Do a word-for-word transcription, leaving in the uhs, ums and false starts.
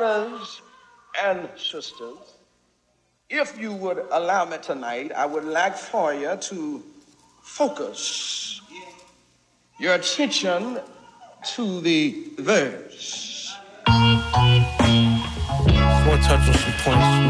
brothers and sisters, if you would allow me tonight, I would like for you to focus your attention to the verse. Just want to touch on some points.